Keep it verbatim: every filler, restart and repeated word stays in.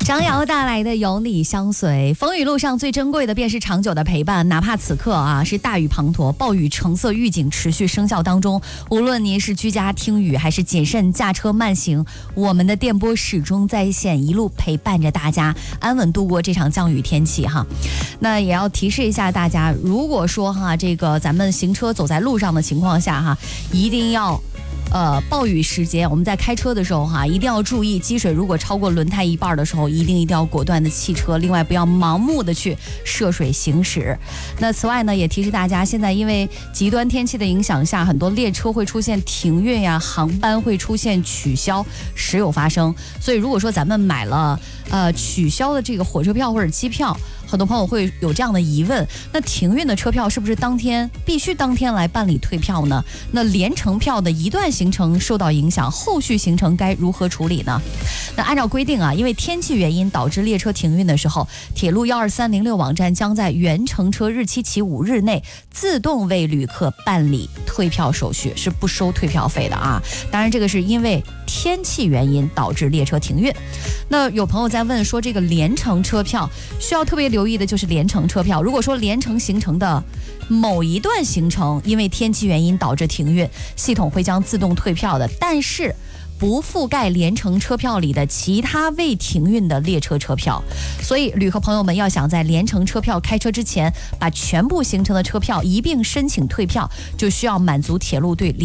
张瑶带来的有你相随，风雨路上最珍贵的便是长久的陪伴，哪怕此刻啊是大雨滂沱，暴雨橙色预警持续生效当中，无论您是居家听雨还是谨慎驾车慢行，我们的电波始终在线，一路陪伴着大家安稳度过这场降雨天气哈。那也要提示一下大家，如果说哈这个咱们行车走在路上的情况下哈，一定要呃，暴雨时节，我们在开车的时候哈，一定要注意积水，如果超过轮胎一半的时候，一定一定要果断的弃车。另外，不要盲目的去涉水行驶。那此外呢，也提示大家，现在因为极端天气的影响下，很多列车会出现停运呀，航班会出现取消，时有发生。所以，如果说咱们买了呃取消的这个火车票或者机票，很多朋友会有这样的疑问，那停运的车票是不是当天必须当天来办理退票呢？那连程票的一段行程受到影响，后续行程该如何处理呢？那按照规定啊，因为天气原因导致列车停运的时候，铁路一二三零六网站将在原乘车日期起五日内自动为旅客办理退票手续，是不收退票费的啊。当然这个是因为天气原因导致列车停运。那有朋友在问说，这个连程车票需要特别留意的就是连程车票，如果说连程行程的某一段行程因为天气原因导致停运，系统会将自动退票的，但是不覆盖连程车票里的其他未停运的列车车票。所以旅客朋友们要想在连程车票开车之前把全部行程的车票一并申请退票，就需要满足铁路对